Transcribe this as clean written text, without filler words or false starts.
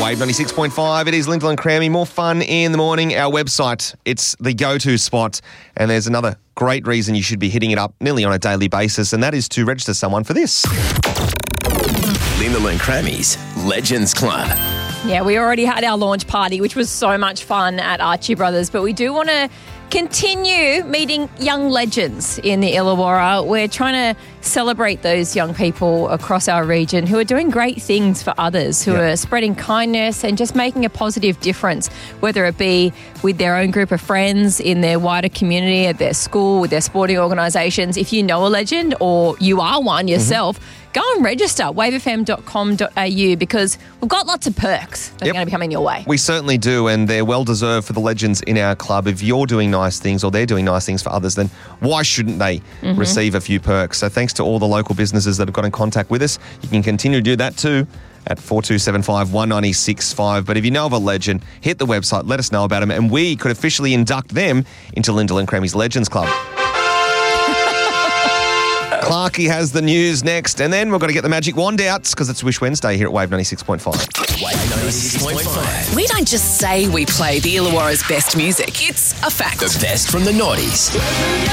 Wave 96.5. It is Lyndall and Crammy. More fun in the morning. Our website, it's the go-to spot. And there's another great reason you should be hitting it up nearly on a daily basis, and that is to register someone for this. Lyndall and Crammy's Legends Club. Yeah, we already had our launch party, which was so much fun at Archie Brothers, but we do want to continue meeting young legends in the Illawarra. We're trying to celebrate those young people across our region who are doing great things for others, who are spreading kindness and just making a positive difference, whether it be with their own group of friends, in their wider community, at their school, with their sporting organisations. If you know a legend or you are one yourself, go and register, wavefm.com.au, because we've got lots of perks that are going to be coming your way. We certainly do, and they're well-deserved for the legends in our club. If you're doing nice things or they're doing nice things for others, then why shouldn't they receive a few perks? So thanks to all the local businesses that have got in contact with us. You can continue to do that too at 4275 1965. But if you know of a legend, hit the website, let us know about them, and we could officially induct them into Lyndall and Crammy's Legends Club. Clarky has the news next, and then we're going to get the magic wand out because it's Wish Wednesday here at Wave 96.5. Wave 96.5. We don't just say we play the Illawarra's best music. It's a fact. The best from the noughties.